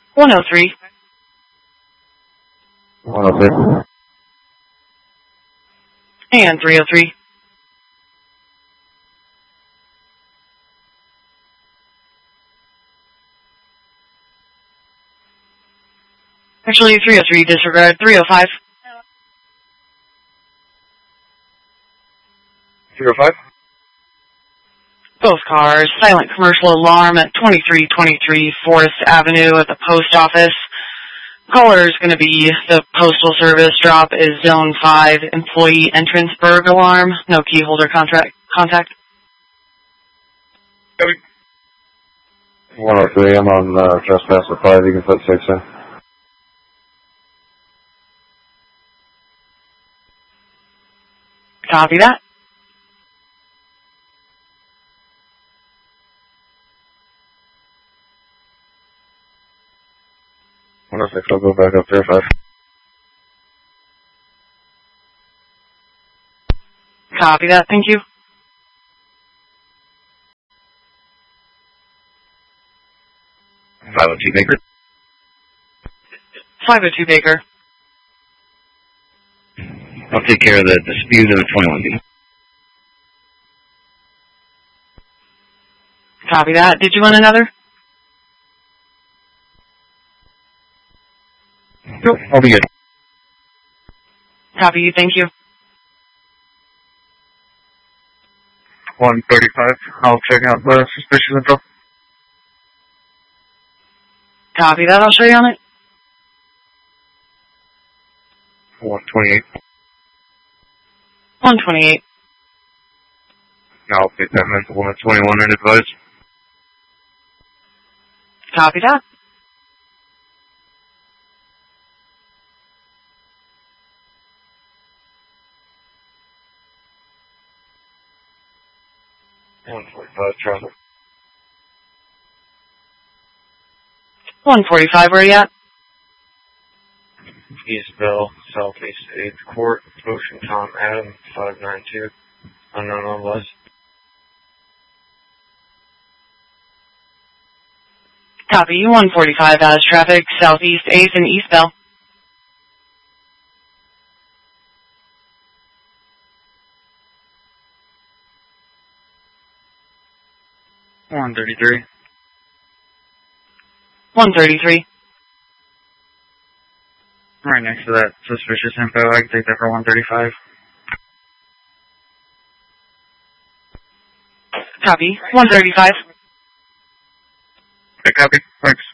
103. 106. And 303. Actually, 303, disregard. 305. 305? Both cars. Silent commercial alarm at 2323 Forest Avenue at the post office. Caller is going to be the Postal Service. Drop is Zone 5. Employee entrance burg alarm. No key holder contact. 103, I'm on trespass at 5. You can put 6 in. Copy that. I'll go back up there 5. Copy that. Thank you. 502 Baker. 502 Baker. I'll take care of the dispute of the 21B. Copy that. Did you want another? Nope, I'll be good. Copy you. Thank you. 135, I'll check out the suspicious info. Copy that. I'll show you on it. 128. 128. I'll take that mental 121 and advise. Copy that. 145 traffic. 145, where are you at? Eastville, Southeast 8th Court, Ocean Tom Adam, 592. Unknown on was. Copy. 145 as traffic, Southeast 8th and Eastville. One 33. 133. Right next to that suspicious info. I can take that for 135. Copy. 135. Okay, copy. Thanks.